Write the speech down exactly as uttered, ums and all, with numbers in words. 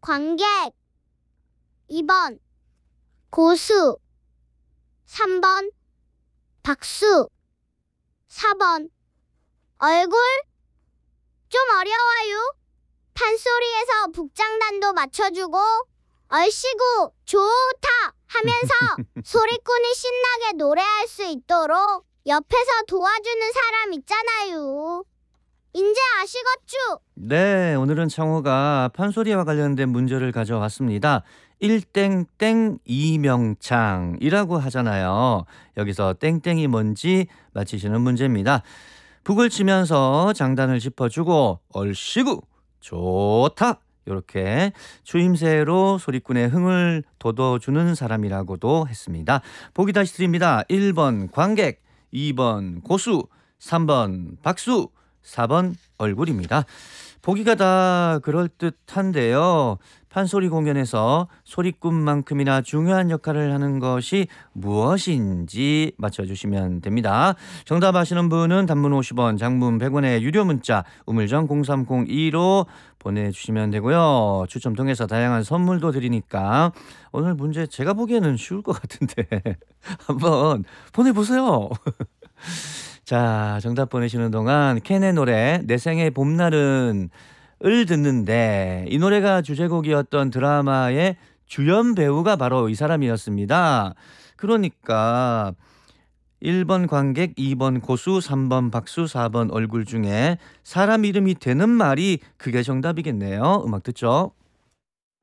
관객, 이 번 고수, 삼 번 박수, 사 번 얼굴. 좀 어려워요. 판소리에서 북장단도 맞춰주고 얼씨구 좋다 하면서 소리꾼이 신나게 노래할 수 있도록 옆에서 도와주는 사람 있잖아요. 인제 아시겠죠? 네, 오늘은 창호가 판소리와 관련된 문제를 가져왔습니다. 일땡땡 이명창이라고 하잖아요. 여기서 땡땡이 뭔지 맞히시는 문제입니다. 북을 치면서 장단을 짚어주고 얼씨구 좋다 이렇게 추임새로 소리꾼의 흥을 돋워주는 사람이라고도 했습니다. 보기 다시 드립니다. 일 번 관객, 이 번 고수, 삼 번 박수, 사 번 얼굴입니다. 보기가 다 그럴듯한데요. 판소리 공연에서 소리꾼만큼이나 중요한 역할을 하는 것이 무엇인지 맞춰주시면 됩니다. 정답 아시는 분은 단문 오십 원, 장문 백 원의 유료 문자 우물정 공삼공이로 보내주시면 되고요. 추첨 통해서 다양한 선물도 드리니까 오늘 문제 제가 보기에는 쉬울 것 같은데 한번 보내보세요. 자, 정답 보내시는 동안 캔의 노래 내 생의 봄날은 을 듣는데 이 노래가 주제곡이었던 드라마의 주연 배우가 바로 이 사람이었습니다. 그러니까 일 번 관객, 이 번 고수, 삼 번 박수, 사 번 얼굴 중에 사람 이름이 되는 말이 그게 정답이겠네요. 음악 듣죠.